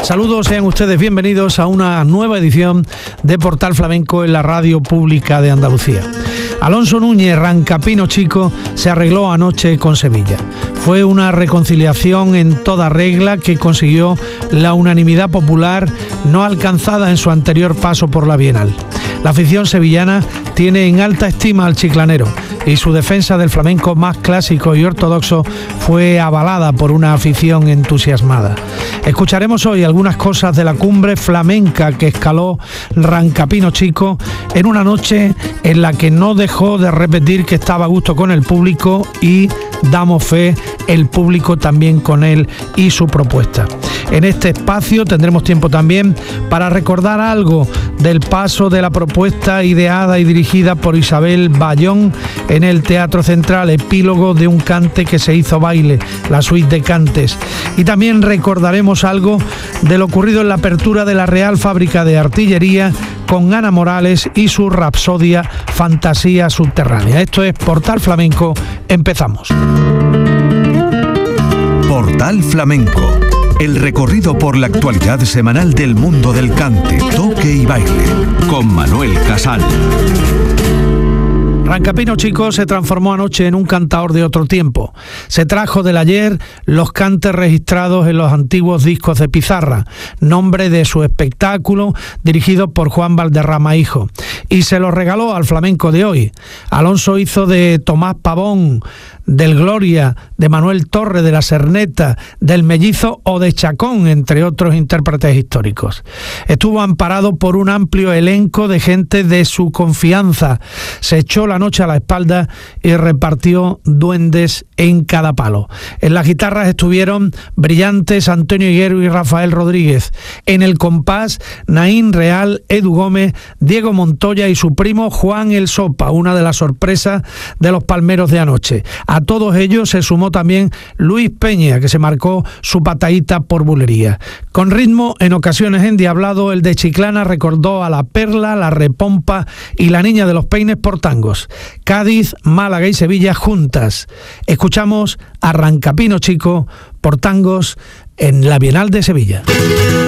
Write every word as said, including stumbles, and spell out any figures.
Saludos, sean ustedes bienvenidos a una nueva edición de Portal Flamenco en la Radio Pública de Andalucía. Alonso Núñez, Rancapino Chico, se arregló anoche con Sevilla. Fue una reconciliación en toda regla que consiguió la unanimidad popular no alcanzada en su anterior paso por la Bienal. La afición sevillana tiene en alta estima al chiclanero y su defensa del flamenco más clásico y ortodoxo fue avalada por una afición entusiasmada. Escucharemos hoy algunas cosas de la cumbre flamenca que escaló Rancapino Chico en una noche en la que no dejó de repetir que estaba a gusto con el público y damos fe, el público también con él y su propuesta. En este espacio tendremos tiempo también para recordar algo del paso de la propuesta ideada y dirigida por Isabel Bayón en el Teatro Central, epílogo de un cante que se hizo baile, la suite de cantes. Y también recordaremos algo de lo ocurrido en la apertura de la Real Fábrica de Artillería con Ana Morales y su rapsodia Fantasía Subterránea. Esto es Portal Flamenco, empezamos. Portal Flamenco, el recorrido por la actualidad semanal del mundo del cante, toque y baile, con Manuel Casal. Rancapino Chico se transformó anoche en un cantaor de otro tiempo. Se trajo del ayer los cantes registrados en los antiguos discos de Pizarra, nombre de su espectáculo dirigido por Juan Valderrama Hijo, y se los regaló al flamenco de hoy. Alonso hizo de Tomás Pavón, del Gloria, de Manuel Torre, de la Serneta, del Mellizo o de Chacón, entre otros intérpretes históricos. Estuvo amparado por un amplio elenco de gente de su confianza. Se echó la noche a la espalda y repartió duendes en cada palo. En las guitarras estuvieron brillantes Antonio Higuero y Rafael Rodríguez. En el compás, Naín Real, Edu Gómez, Diego Montoya y su primo Juan El Sopa, una de las sorpresas de los palmeros de anoche. A todos ellos se sumó también Luis Peña, que se marcó su patadita por bulería. Con ritmo en ocasiones endiablado, el de Chiclana recordó a La Perla, La Repompa y La Niña de los Peines por tangos. Cádiz, Málaga y Sevilla juntas. Escuchamos a Rancapino Chico por tangos en la Bienal de Sevilla.